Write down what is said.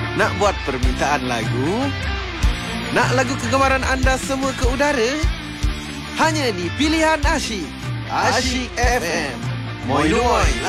Nak buat permintaan lagu? Nak lagu kegemaran anda semua ke udara? Hanya di Pilihan Asyik. Asyik FM. Moi luoi